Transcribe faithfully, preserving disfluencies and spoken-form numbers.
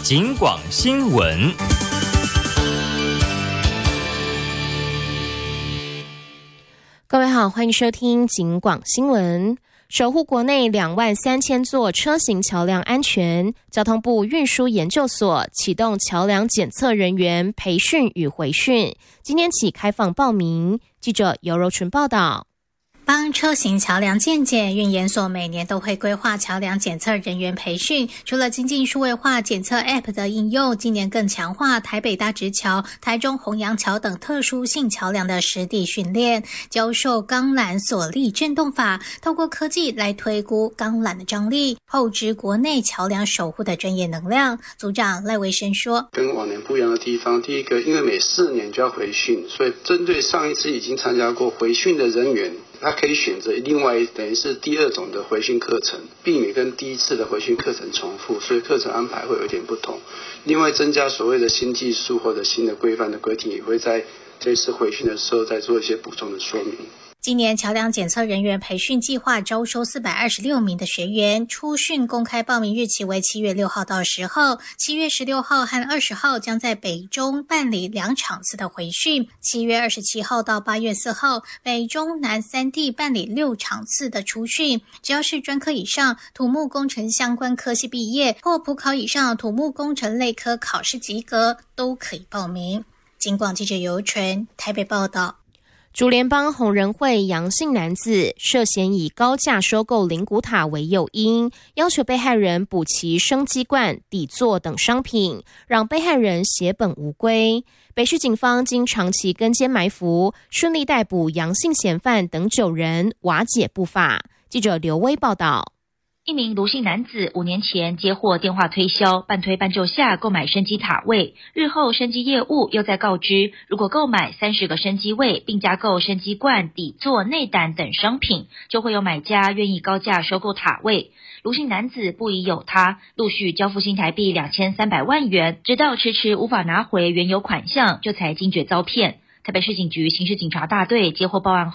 警广新闻。 各位好，欢迎收听警广新闻。守护国内两万三千座车行桥梁安全，交通部运输研究所启动桥梁检测人员培训与回训，今天起开放报名。记者尤柔纯报道。 帮车行桥梁健检，运研所每年都会规划桥梁检测人员培训。除了精进数位化检测 App 的应用，今年更强化台北大直桥、台中虹扬桥等特殊性桥梁的实地训练，教授钢缆索力振动法，透过科技来推估钢缆的张力，厚植国内桥梁守护的专业能量。组长赖维生说， 跟往年不一样的地方，第一个，因为每四年就要回训，所以针对上一次已经参加过回训的人员，他可以选择另外等于是第二种的回训课程，避免跟第一次的回训课程重复，所以课程安排会有一点不同。另外增加所谓的新技术或者新的规范的规定，也会在这次回训的时候再做一些补充的说明。 今年桥梁检测人员培训计划招收四百二十六名的学员，初训公开报名日期为七月六号到十号，七月十六号和二十号将在北中办理两场次的回训，七月二十七号到八月四号，北中南三地办理六场次的初训。只要是专科以上土木工程相关科系毕业或普考以上土木工程类科考试及格，都可以报名。警广记者尤纯台北报道。 竹联帮红人会杨姓男子涉嫌以高价收购灵骨塔为诱因，要求被害人补齐生机罐、底座等商品，让被害人血本无归。北市警方经长期跟监埋伏，顺利逮捕杨姓嫌犯等九人，瓦解不法。记者刘威报道。 一名卢姓男子五年前接获电话推销，半推半就下购买生机塔位，日后生机业务又再告知，如果购买三十个生机位，并加购生机罐、底座、内胆等商品，就会有买家愿意高价收购塔位。卢姓男子不疑有他，陆续交付新台币两千三百万元，直到迟迟无法拿回原有款项，这才惊觉遭骗。台北市警局刑事警察大队接获报案后，